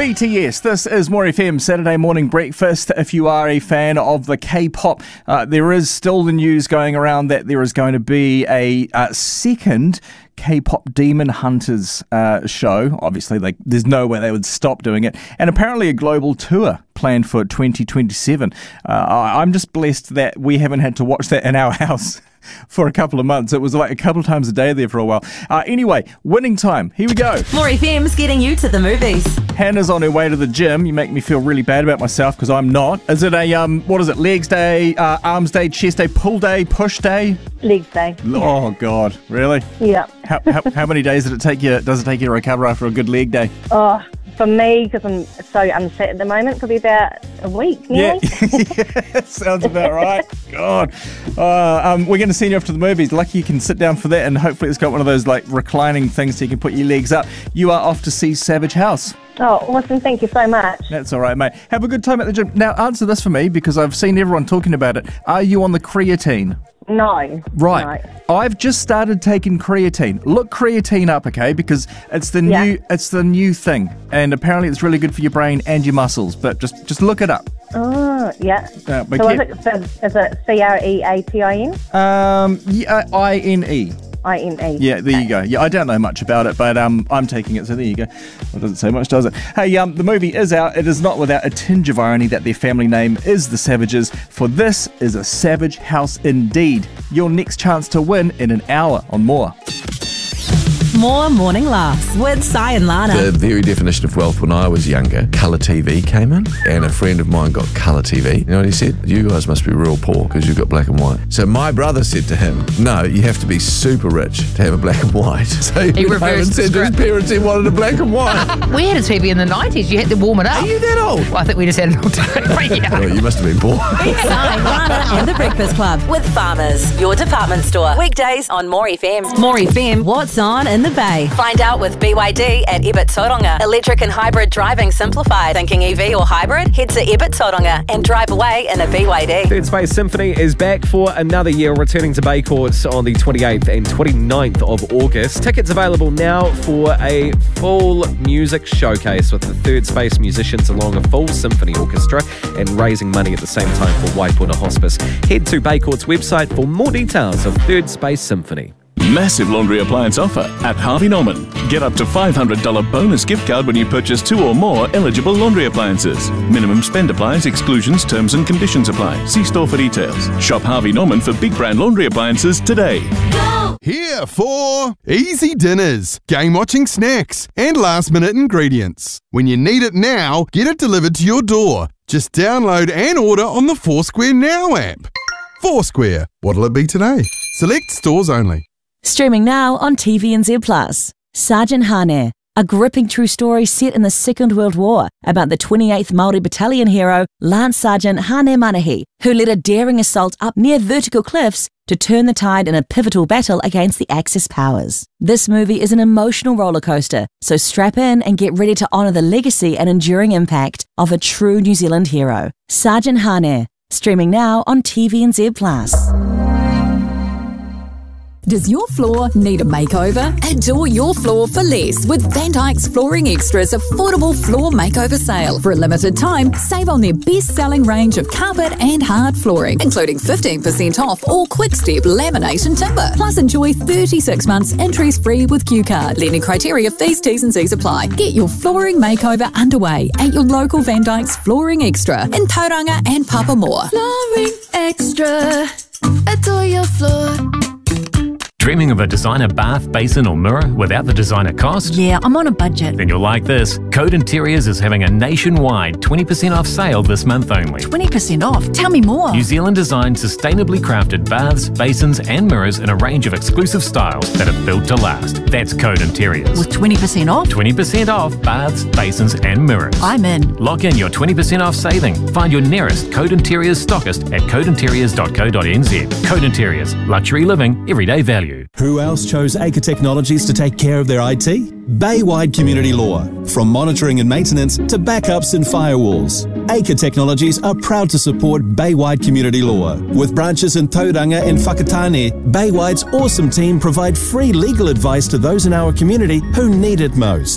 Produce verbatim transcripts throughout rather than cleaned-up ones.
B T S, this is More F M Saturday Morning Breakfast. If you are a fan of the K-pop, uh, there is still the news going around that there is going to be a uh, second K-pop Demon Hunters uh, show. Obviously, like, there's no way they would stop doing it. And apparently a global tour planned for twenty twenty-seven. Uh, I'm just blessed that we haven't had to watch that in our house for a couple of months. It was like a couple of times a day there for a while. Uh, anyway, winning time. Here we go. More F M's getting you to the movies. Hannah's on her way to the gym. You make me feel really bad about myself because I'm not. Is it a, um, what is it, legs day, uh, arms day, chest day, pull day, push day? Legs day. Oh, God. Really? Yeah. How, how, how many days did it take you, does it take you to recover after a good leg day? Oh, for me, because I'm so unfit at the moment, probably about a week, nearly. Yeah, yeah, sounds about right. God. Uh, um, we're going to send you off to the movies. Lucky you can sit down for that, and hopefully it's got one of those like reclining things so you can put your legs up. You are off to see Savage House. Oh, awesome. Thank you so much. That's all right, mate. Have a good time at the gym. Now, answer this for me, because I've seen everyone talking about it. Are you on the creatine? No. Right. No. I've just started taking creatine. Look creatine up, okay? Because it's the Yeah. new it's the new thing. And apparently it's really good for your brain and your muscles. But just just look it up. Oh, yeah. Uh, but so is keep- it, so is it C R E A T I N? Um, yeah, I N E. I N E. Yeah, there you go. Yeah, I don't know much about it, but um, I'm taking it, so there you go. Well, it doesn't say much, does it? Hey, um, the movie is out. It is not without a tinge of irony that their family name is the Savages, for this is a Savage House indeed. Your next chance to win in an hour on More. More morning laughs with Sai and Lana. The very definition of wealth when I was younger, colour T V came in, and a friend of mine got colour T V. You know what he said? You guys must be real poor because you've got black and white. So my brother said to him, no, you have to be super rich to have a black and white. So he, He went home reversed and the said to his script. parents he wanted a black and white. We had a T V in the nineties. You had to warm it up. Are you that old? Well, I think we just had an old T V. Yeah. Well, you must have been poor. Sai, Lana and the Breakfast Club with Farmers, your department store. Weekdays on More F M. More F M, what's on in the Bay? Find out with B Y D at Ebert Tauranga. Electric and hybrid driving simplified. Thinking E V or hybrid? Head to Ebert Tauranga and drive away in a B Y D. Third Space Symphony is back for another year, returning to Bay Courts on the twenty-eighth and twenty-ninth of August. Tickets available now for a full music showcase with the Third Space musicians along a full symphony orchestra and raising money at the same time for Waipuna Hospice. Head to Bay Courts website for more details of Third Space Symphony. Massive laundry appliance offer at Harvey Norman. Get up to five hundred dollars bonus gift card when you purchase two or more eligible laundry appliances. Minimum spend applies, exclusions, terms and conditions apply. See store for details. Shop Harvey Norman for big brand laundry appliances today. Here for easy dinners, game-watching snacks, and last-minute ingredients. When you need it now, get it delivered to your door. Just download and order on the Foursquare Now app. Foursquare, what'll it be today? Select stores only. Streaming now on T V N Z Plus. Sergeant Hane, a gripping true story set in the Second World War about the twenty-eighth Māori Battalion hero Lance Sergeant Hane Manahi, who led a daring assault up near vertical cliffs to turn the tide in a pivotal battle against the Axis powers. This movie is an emotional roller coaster, so strap in and get ready to honour the legacy and enduring impact of a true New Zealand hero. Sergeant Hane, streaming now on T V N Z Plus. Does your floor need a makeover? Adore your floor for less with Van Dyke's Flooring Extra's affordable floor makeover sale. For a limited time, save on their best-selling range of carpet and hard flooring, including fifteen percent off all quick-step laminate and timber. Plus, enjoy thirty-six months interest-free with Q Card. Lending criteria, fees, T's and C's apply. Get your flooring makeover underway at your local Van Dyke's Flooring Extra in Tauranga and Papamoa. Flooring Extra. Adore your floor. Dreaming of a designer bath, basin or mirror without the designer cost? Yeah, I'm on a budget. Then you'll like this. Code Interiors is having a nationwide twenty percent off sale this month only. twenty percent off? Tell me more. New Zealand designed sustainably crafted baths, basins and mirrors in a range of exclusive styles that are built to last. That's Code Interiors. With twenty percent off? twenty percent off baths, basins and mirrors. I'm in. Lock in your twenty percent off saving. Find your nearest Code Interiors stockist at code interiors dot co dot n z. Code Interiors. Luxury living, everyday value. Who else chose Acre Technologies to take care of their I T? Baywide Community Law. From monitoring and maintenance to backups and firewalls, Acre Technologies are proud to support Baywide Community Law. With branches in Tauranga and Whakatane, Baywide's awesome team provide free legal advice to those in our community who need it most.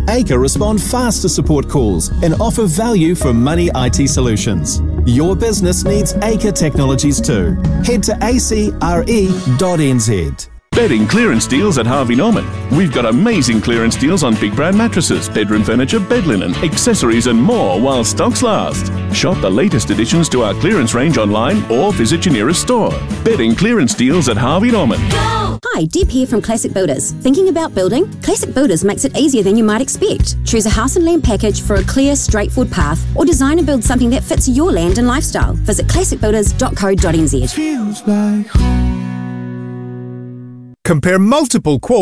Acre respond fast to support calls and offer value for money I T solutions. Your business needs Acre technologies too. Head to a c r e dot n z. Bedding clearance deals at Harvey Norman. We've got amazing clearance deals on big brand mattresses, bedroom furniture, bed linen, accessories and more while stocks last. Shop the latest additions to our clearance range online or visit your nearest store. Bedding clearance deals at Harvey Norman. Hi, Deb here from Classic Builders. Thinking about building? Classic Builders makes it easier than you might expect. Choose a house and land package for a clear, straightforward path, or design and build something that fits your land and lifestyle. Visit classic builders dot co dot n z. Compare multiple quotes